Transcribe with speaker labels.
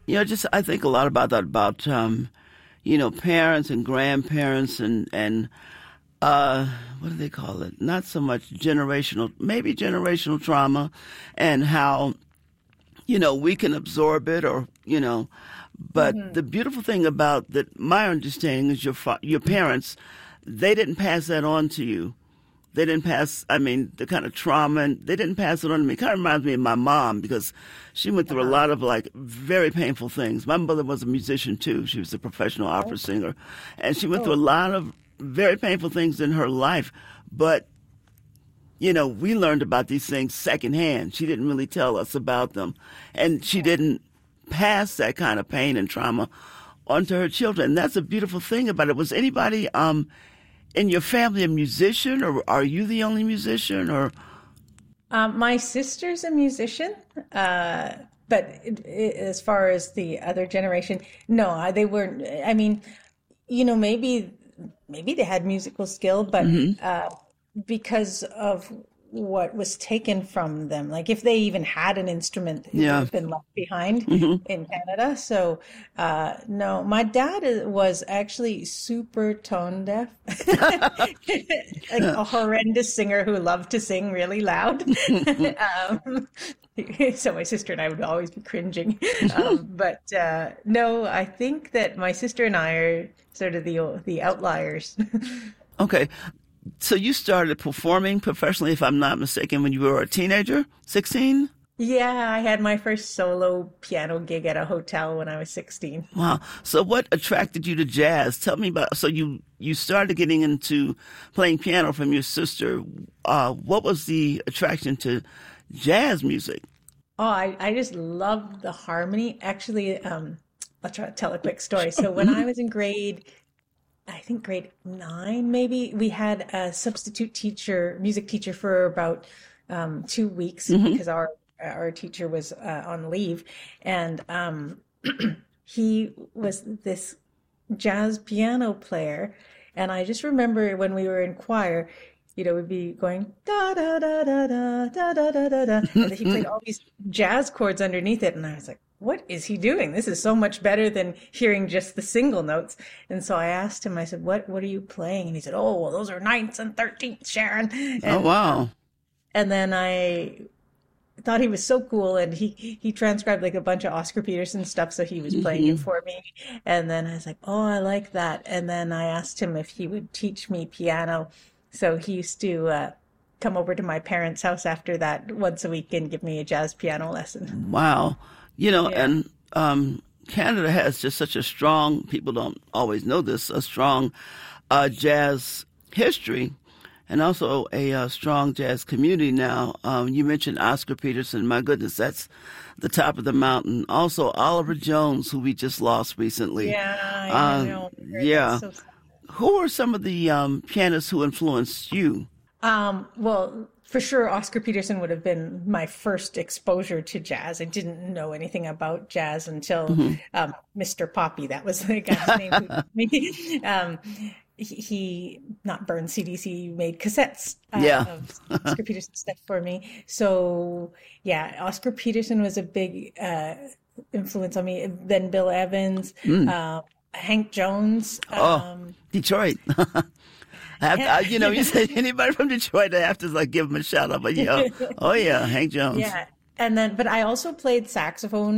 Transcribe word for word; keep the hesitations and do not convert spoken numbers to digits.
Speaker 1: You know, just I think a lot about that, about, um, you know, parents and grandparents and, and uh, what do they call it? Not so much generational, maybe generational trauma, and how, you know, we can absorb it or, you know, but mm-hmm. the beautiful thing about that, my understanding is your fa- your parents, they didn't pass that on to you. They didn't pass, I mean, the kind of trauma, and they didn't pass it on to me. It kind of reminds me of my mom because she went through uh-huh. a lot of, like, very painful things. My mother was a musician, too. She was a professional opera oh. singer. And she went oh. through a lot of very painful things in her life. But, you know, we learned about these things secondhand. She didn't really tell us about them. And she didn't pass that kind of pain and trauma onto her children. And that's a beautiful thing about it. Was anybody... um. in your family a musician, or are you the only musician? Or
Speaker 2: um, my sister's a musician, uh, but it, it, as far as the other generation, no, they weren't. I mean, you know, maybe maybe they had musical skill, but mm-hmm. uh, because of what was taken from them, like if they even had an instrument, it
Speaker 1: yeah.
Speaker 2: would have been left behind
Speaker 1: mm-hmm.
Speaker 2: in Canada. So uh, no, my dad is, was actually super tone deaf, like a horrendous singer who loved to sing really loud. um, so my sister and I would always be cringing. Um, but uh, no, I think that my sister and I are sort of the the outliers.
Speaker 1: Okay. So you started performing professionally, if I'm not mistaken, when you were a teenager, sixteen?
Speaker 2: Yeah, I had my first solo piano gig at a hotel when I was sixteen.
Speaker 1: Wow. So what attracted you to jazz? Tell me about, so you, you started getting into playing piano from your sister. Uh, what was the attraction to jazz music?
Speaker 2: Oh, I, I just loved the harmony. Actually, um, I'll try to tell a quick story. So when I was in grade... I think grade nine, maybe, we had a substitute teacher, music teacher for about um, two weeks mm-hmm. because our our teacher was uh, on leave. And um, he was this jazz piano player. And I just remember when we were in choir, you know, we'd be going da da da da da da da da da da, and he played all these jazz chords underneath it. And I was like, what is he doing? This is so much better than hearing just the single notes. And so I asked him, I said, what, what are you playing? And he said, oh, well, those are ninths and thirteenths, Sharon. And,
Speaker 1: oh, wow.
Speaker 2: And then I thought he was so cool. And he, he transcribed like a bunch of Oscar Peterson stuff. So he was playing it for me. And then I was like, oh, I like that. And then I asked him if he would teach me piano. So he used to uh, come over to my parents' house after that once a week and give me a jazz piano lesson.
Speaker 1: Wow. You know,
Speaker 2: yeah.
Speaker 1: and um, Canada has just such a strong, people don't always know this, a strong uh, jazz history and also a uh, strong jazz community now. Um, you mentioned Oscar Peterson. My goodness, that's the top of the mountain. Also, Oliver Jones, who we just lost recently.
Speaker 2: Yeah, I
Speaker 1: uh,
Speaker 2: know.
Speaker 1: Yeah.
Speaker 2: So
Speaker 1: who are some of the um, pianists who influenced you?
Speaker 2: Um, well, for sure, Oscar Peterson would have been my first exposure to jazz. I didn't know anything about jazz until mm-hmm. um, Mister Poppy. That was the guy's name. um, he, he, not burned C Ds, he made cassettes uh,
Speaker 1: yeah.
Speaker 2: of Oscar Peterson stuff for me. So, yeah, Oscar Peterson was a big uh, influence on me. Then Bill Evans, mm. uh, Hank Jones.
Speaker 1: Oh,
Speaker 2: um,
Speaker 1: Detroit. I have to, I, you know, you say anybody from Detroit, I have to like give them a shout out. But yeah, oh yeah, Hank Jones.
Speaker 2: Yeah, and then, but I also played saxophone